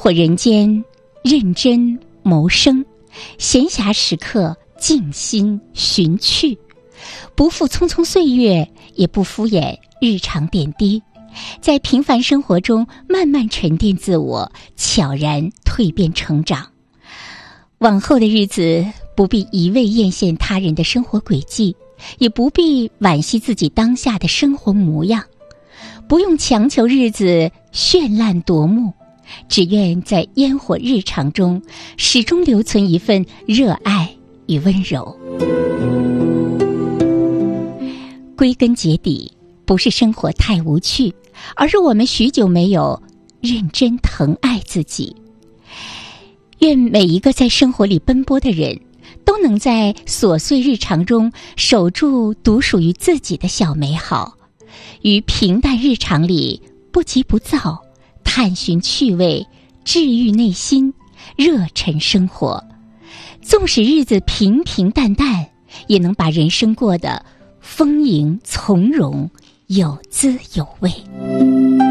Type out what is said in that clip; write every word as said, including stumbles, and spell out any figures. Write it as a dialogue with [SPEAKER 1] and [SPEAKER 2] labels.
[SPEAKER 1] 活人间，认真谋生，闲暇时刻静心寻趣，不负匆匆岁月，也不敷衍日常点滴，在平凡生活中慢慢沉淀自我，悄然蜕变成长。往后的日子，不必一味艳羡他人的生活轨迹，也不必惋惜自己当下的生活模样，不用强求日子绚烂夺目，只愿在烟火日常中始终留存一份热爱与温柔。归根结底，不是生活太无趣，而是我们许久没有认真疼爱自己。愿每一个在生活里奔波的人，都能在琐碎日常中守住独属于自己的小美好，于平淡日常里不急不躁，探寻趣味，治愈内心，热忱生活。纵使日子平平淡淡，也能把人生过得丰盈从容，有滋有味。